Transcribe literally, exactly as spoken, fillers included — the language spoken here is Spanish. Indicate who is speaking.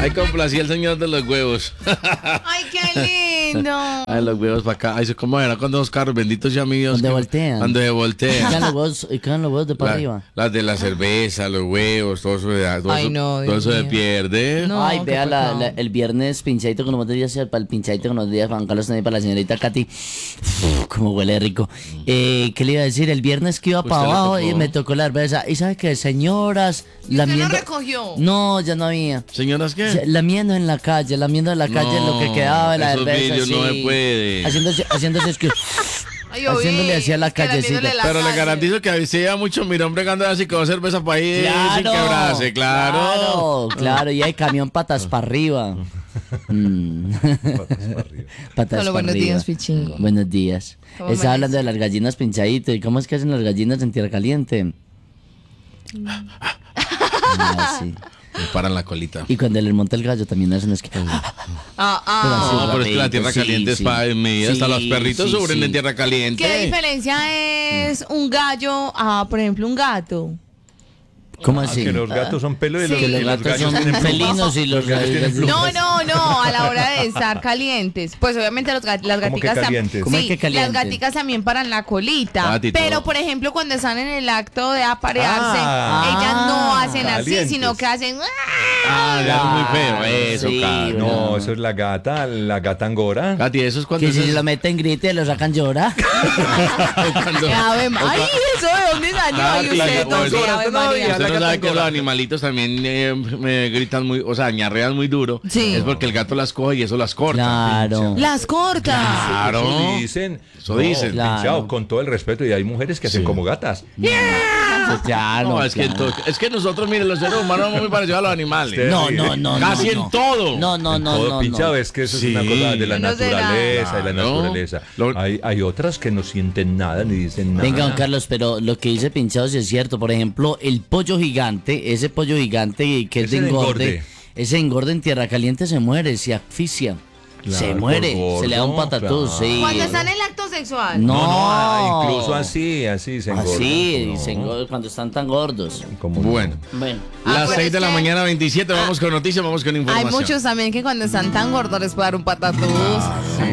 Speaker 1: Ahí complací al señor de los huevos.
Speaker 2: Ay, qué lindo.
Speaker 1: Ay, los huevos para acá. Ay, ¿cómo era con dos carros benditos ya míos?
Speaker 3: Donde voltean.
Speaker 1: Donde voltean.
Speaker 3: Quedan los huevos, y quedan los huevos de para
Speaker 1: La-
Speaker 3: arriba.
Speaker 1: Las de la cerveza, los huevos, todo eso de, todo
Speaker 2: Ay,
Speaker 1: eso,
Speaker 2: no,
Speaker 1: todo
Speaker 2: Dios
Speaker 1: eso de
Speaker 2: mío.
Speaker 1: pierde.
Speaker 2: No.
Speaker 3: Ay,
Speaker 2: qué
Speaker 3: vea la,
Speaker 2: pecado.
Speaker 3: la- el viernes pinchadito con unos días para el pinchadito con unos días Juan Carlos también para la señorita Katy. Como huele rico. Eh, ¿Qué le iba a decir? El viernes que iba
Speaker 1: ¿Usted
Speaker 3: para
Speaker 1: le
Speaker 3: abajo
Speaker 1: tocó?
Speaker 3: y me tocó la cerveza. ¿Y sabe qué? Señoras
Speaker 2: ¿Y usted
Speaker 3: lamiendo.
Speaker 2: lo recogió?
Speaker 3: No, ya no había.
Speaker 1: ¿Señoras qué?
Speaker 3: Lamiendo en la calle, lamiendo en la calle
Speaker 1: No,
Speaker 3: lo que quedaba de la
Speaker 1: esos
Speaker 3: cerveza.
Speaker 1: vidrios no
Speaker 3: sí.
Speaker 1: se puede.
Speaker 3: Haciéndose, haciéndose es que.
Speaker 2: Ay, yo
Speaker 3: Haciéndole
Speaker 2: vi,
Speaker 3: así a la
Speaker 2: es que
Speaker 3: callecita.
Speaker 2: lamiéndole la
Speaker 1: Pero le
Speaker 2: calle.
Speaker 1: garantizo que ahí se lleva mucho mirón bregando así con cerveza para ahí eh, sin quebrarse, claro.
Speaker 3: Claro, claro, y hay camión patas para arriba. Mm. Patas
Speaker 2: Hola,
Speaker 3: pa'
Speaker 2: buenos
Speaker 3: arriba.
Speaker 2: días, Pichingo.
Speaker 3: Buenos días.
Speaker 2: ¿Cómo
Speaker 3: Estaba
Speaker 2: amanece?
Speaker 3: hablando de las gallinas pinchadito. ¿Y cómo es que hacen las gallinas en tierra caliente? Ah, sí.
Speaker 1: Me paran la colita.
Speaker 3: Y cuando les monta el gallo también hacen es que.
Speaker 2: Ah, ah.
Speaker 3: Pero así
Speaker 1: No, pero es que la
Speaker 3: rapidito,
Speaker 1: tierra
Speaker 3: sí,
Speaker 1: caliente es
Speaker 3: sí.
Speaker 1: para medida. Hasta
Speaker 3: Sí,
Speaker 1: los perritos
Speaker 3: sí,
Speaker 1: sufren
Speaker 3: sí.
Speaker 1: en tierra caliente.
Speaker 2: ¿Qué diferencia es un gallo a, por ejemplo, un gato?
Speaker 3: ¿Cómo
Speaker 4: Ah,
Speaker 3: así?
Speaker 4: que los gatos son pelo y
Speaker 2: Sí.
Speaker 4: los,
Speaker 3: Que
Speaker 4: y
Speaker 3: los
Speaker 4: los
Speaker 3: gatos
Speaker 4: gallos
Speaker 3: son
Speaker 4: tienen plumas.
Speaker 3: felinos y los
Speaker 4: gallos tienen
Speaker 3: gallos-
Speaker 4: plumas.
Speaker 2: No, no, no, a la hora de estar calientes. Pues obviamente los gat- las
Speaker 4: ¿Cómo que
Speaker 2: gaticas tam-
Speaker 4: calientes?
Speaker 3: ¿Cómo es
Speaker 2: sí,
Speaker 3: que calientes?
Speaker 2: las gaticas también paran la colita.
Speaker 1: Gatito.
Speaker 2: Pero por ejemplo, cuando están en el acto de aparearse,
Speaker 4: Ah.
Speaker 2: ellas no hacen así,
Speaker 4: Calientes.
Speaker 2: sino que hacen
Speaker 1: Ah, ya es muy feo eso,
Speaker 3: Sí,
Speaker 1: Katy.
Speaker 4: No, eso es la gata, la gata angora.
Speaker 1: Katy, eso es cuando...
Speaker 3: Que si
Speaker 1: eso
Speaker 3: se
Speaker 1: es-
Speaker 3: lo meten grite, lo sacan llorar.
Speaker 1: cuando-
Speaker 2: Ave Ma- ay, eso de dónde salió.
Speaker 1: Katy,
Speaker 2: Y usted
Speaker 1: o
Speaker 2: entonces,
Speaker 1: eso-
Speaker 2: Ave María.
Speaker 1: Usted no sabe que los animalitos también eh, me gritan muy, o sea, ñarrean muy duro.
Speaker 2: Sí.
Speaker 1: Es porque el gato las coge y eso las corta.
Speaker 3: Claro.
Speaker 2: Las cortas.
Speaker 1: Claro.
Speaker 4: Eso dicen.
Speaker 1: Eso dicen.
Speaker 4: Pinchado,
Speaker 3: Claro.
Speaker 4: con todo el respeto. Y hay mujeres que hacen
Speaker 1: Sí.
Speaker 4: como gatas.
Speaker 3: Claro.
Speaker 1: No, es que,
Speaker 3: claro.
Speaker 1: to- es que nosotros, miren, los seres humanos somos muy parecidos a los animales.
Speaker 4: Usted-
Speaker 3: No, no, no.
Speaker 1: Casi
Speaker 3: no,
Speaker 1: en
Speaker 3: no.
Speaker 1: todo.
Speaker 3: No, no,
Speaker 4: En
Speaker 3: no,
Speaker 4: todo
Speaker 3: no.
Speaker 4: pinchado,
Speaker 3: no.
Speaker 4: es que eso
Speaker 1: Sí.
Speaker 4: es una cosa de la
Speaker 2: No será.
Speaker 4: naturaleza, de la
Speaker 1: Claro.
Speaker 4: naturaleza.
Speaker 1: Lo-
Speaker 4: Hay, hay otras que no sienten nada ni dicen nada.
Speaker 3: Venga, don Carlos, pero lo que dice Pinchado sí es cierto. Por ejemplo, el pollo gigante, ese pollo gigante que es de
Speaker 4: Ese de
Speaker 3: engorde,
Speaker 4: engorde.
Speaker 3: ese engorde en tierra caliente se muere, se asfixia.
Speaker 4: Claro,
Speaker 3: se muere,
Speaker 4: por
Speaker 3: se le da un
Speaker 4: gordo,
Speaker 3: patatús,
Speaker 4: claro.
Speaker 3: sí.
Speaker 2: Cuando están en el acto sexual.
Speaker 3: No,
Speaker 4: No, no, ah, incluso así, así se engordan.
Speaker 3: Así,
Speaker 4: No,
Speaker 3: se engordan cuando están tan gordos.
Speaker 4: como no.
Speaker 1: Bueno,
Speaker 3: Bueno.
Speaker 2: Ah,
Speaker 1: las
Speaker 2: pues
Speaker 1: seis
Speaker 2: es
Speaker 1: de la
Speaker 2: que-
Speaker 1: mañana, veintisiete, vamos con noticias, vamos con
Speaker 2: Hay
Speaker 1: información.
Speaker 2: muchos también que cuando están tan gordos les puede dar un patatús.